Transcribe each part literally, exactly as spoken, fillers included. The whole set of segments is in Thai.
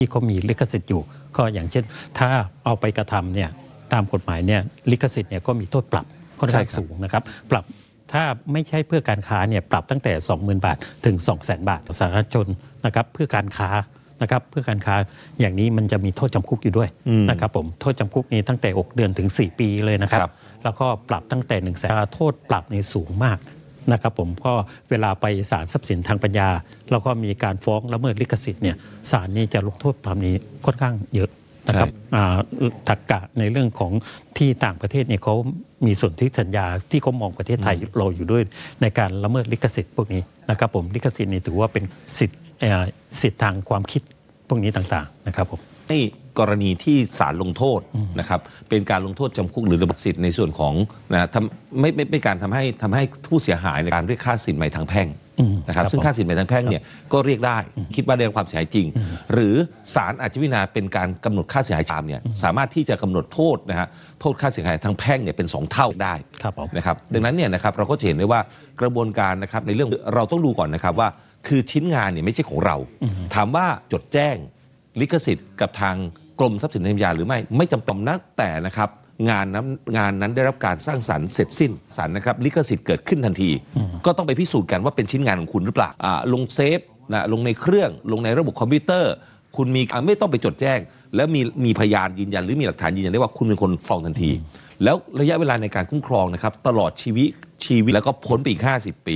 ที่เขามีลิขสิทธิ์อยู่ก็อย่างเช่นถ้าเอาไปกระทำเนี่ยตามกฎหมายเนี่ยลิขสิทธิ์เนี่ยก็มีโทษปรับค่อนข้างสูงนะครับปรับถ้าไม่ใช่เพื่อการค้าเนี่ยปรับตั้งแต่ สองหมื่น บาทถึง สองแสน บาทสาธารณชนนะครับเพื่อการค้านะครับเพื่อการค้าอย่างนี้มันจะมีโทษจำคุกอยู่ด้วยนะครับผมโทษจำคุกนี้ตั้งแต่หกเดือนถึงสี่ปีเลยนะครับแล้วก็ปรับตั้งแต่หนึ่งแสนโทษปรับในสูงมากนะครับผมก็เวลาไปศาลทรัพย์สินทางปัญญาแล้วก็มีการฟ้องละเมิดลิขสิทธิ์เนี่ยศาลนี้จะลงโทษปรับนี้ค่อนข้างเยอะนะครับตรรกะในเรื่องของที่ต่างประเทศเนี่ยเขามีส่วนที่สัญญาที่เขามองประเทศไทยเราอยู่ด้วยในการละเมิดลิขสิทธิ์พวกนี้นะครับผมลิขสิทธิ์นี่ถือว่าเป็นสิทธิ์สิทธิ์ทางความคิดพวกนี้ต่างๆนะครับผมในกรณีที่ศาลลงโทษนะครับเป็นการลงโทษจำคุกหรือระบุสิทธิ์ในส่วนของนะทำไม่ไม่เป็นการทำให้ทำให้ผู้เสียหายในการเรียกค่าสินไหมทางแพ่งนะครับซึ่งค่าสินไหมทางแพ่งเนี่ยก็เรียกได้คิดว่าได้รับความเสียหายจริงหรือศาลอาจจะพิจารณาเป็นการกำหนดค่าเสียหายตามเนี่ยสามารถที่จะกำหนดโทษนะฮะโทษค่าเสียหายทางแพ่งเนี่ยเป็นสองเท่าได้นะครับดังนั้นเนี่ยนะครับเราก็จะเห็นได้ว่ากระบวนการนะครับในเรื่องเราต้องดูก่อนนะครับว่าคือชิ้นงานเนี่ยไม่ใช่ของเราถามว่าจดแจ้งลิขสิทธิ์กับทางกรมทรัพย์สินทางปัญญาหรือไม่ไม่จำเป็นนะแต่นะครับงานนั้นงานนั้นได้รับการสร้างสรรค์เสร็จสิ้นสรรค์นะครับลิขสิทธิ์เกิดขึ้นทันทีก็ต้องไปพิสูจน์กันว่าเป็นชิ้นงานของคุณหรือเปล่าลงเซฟนะลงในเครื่องลงในระบบคอมพิวเตอร์คุณมีไม่ต้องไปจดแจ้งแล้วมีมีพยานยืนยันหรือมีหลักฐานยืนยันได้ว่าคุณเป็นคนฟ้องทันทีแล้วระยะเวลาในการคุ้มครองนะครับตลอดชีวิตชีวิตแล้วก็พ้นไปอีกห้าสิบปี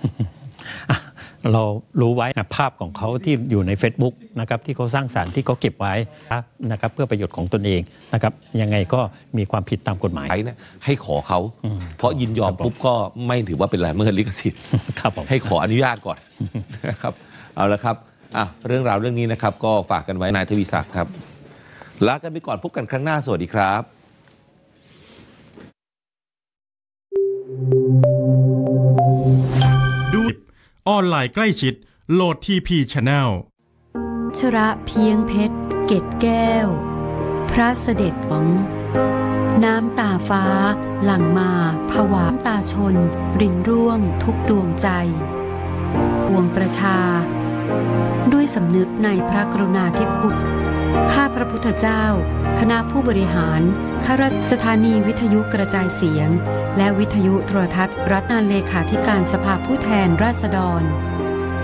เรารู้ไว้นะภาพของเขาที่อยู่ใน Facebook นะครับที่เขาสร้างสรรค์ที่เขาเก็บไว้นะครับเพื่อประโยชน์ของตนเองนะครับยังไงก็มีความผิดตามกฎหมายให้ขอเขาเพราะยินยอมปุ๊บก็ไม่ถือว่าเป็นละเมิดลิขสิทธิ์ให้ขออนุญาตก่อนนะครับเอาละครับอ่ะเรื่องราวเรื่องนี้นะครับก็ฝากกันไว้นายทวีศักดิ์ครับลากันไปก่อนพบกันครั้งหน้าสวัสดีครับดูออนไลน์ใกล้ชิดโหลด ที พี Channel ชระเพียงเพชรเกตแก้วพระเสด็จหวังน้ำตาฟ้าหลั่งมาผวาตาชนรินร่วงทุกดวงใจปวงประชาด้วยสำนึกในพระกรุณาธิคุณข้าพระพุทธเจ้าคณะผู้บริหารข้าราชสถานีวิทยุกระจายเสียงและวิทยุโทรทัศน์รัฐนาเลขาธิการสภาผู้แทนราษฎร